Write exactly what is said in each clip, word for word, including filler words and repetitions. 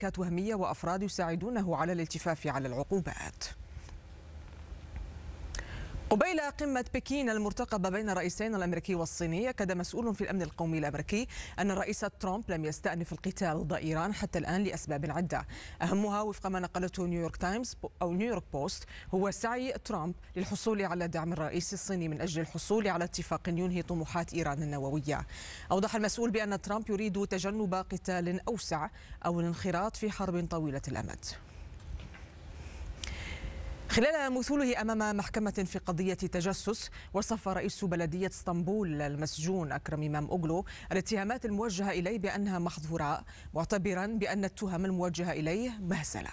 شركات وهمية وأفراد يساعدونه على الالتفاف على العقوبات. قبيل قمة بكين المرتقبة بين الرئيسين الأمريكي والصيني، أكد مسؤول في الأمن القومي الأمريكي أن الرئيس ترامب لم يستأنف القتال ضد إيران حتى الآن لأسباب عدة، أهمها وفق ما نقلته نيويورك تايمز أو نيويورك بوست هو سعي ترامب للحصول على دعم الرئيس الصيني من أجل الحصول على اتفاق ينهي طموحات إيران النووية. أوضح المسؤول بأن ترامب يريد تجنب قتال أوسع أو الانخراط في حرب طويلة الأمد. خلال مثوله أمام محكمة في قضية تجسس، وصف رئيس بلدية اسطنبول المسجون أكرم إمام أوغلو الاتهامات الموجهة إليه بأنها محض هراء، معتبرا بأن التهم الموجهة إليه مهزلة.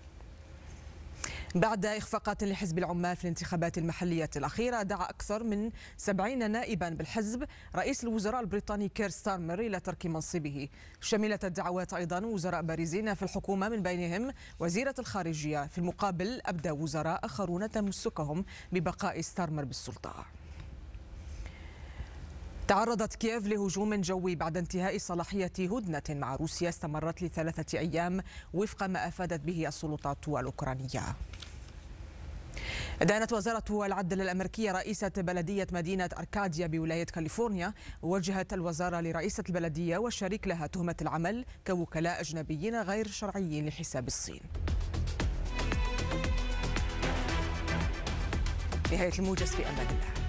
بعد إخفاقات لحزب العمال في الانتخابات المحلية الأخيرة، دعا أكثر من سبعين نائبا بالحزب رئيس الوزراء البريطاني كير ستارمر إلى ترك منصبه. شملت الدعوات أيضا وزراء بارزين في الحكومة من بينهم وزيرة الخارجية. في المقابل أبدى وزراء آخرون تمسكهم ببقاء ستارمر بالسلطة. تعرضت كييف لهجوم جوي بعد انتهاء صلاحية هدنة مع روسيا استمرت لثلاثة أيام وفق ما أفادت به السلطات الأوكرانية. دانت وزارة العدل الأمريكية رئيسة بلدية مدينة أركاديا بولاية كاليفورنيا، وجهت الوزارة لرئيسة البلدية والشريك لها تهمة العمل كوكلاء أجنبيين غير شرعيين لحساب الصين. نهاية الموجز، في أمان الله.